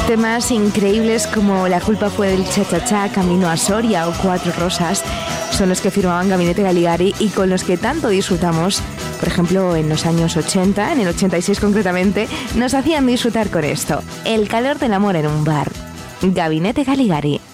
Temas increíbles como La culpa fue del cha-cha-cha, Camino a Soria o Cuatro rosas son los que firmaban Gabinete Galigari y con los que tanto disfrutamos. Por ejemplo, en los años 80, en el 86 concretamente, nos hacían disfrutar con esto. El calor del amor en un bar. Gabinete Galigari.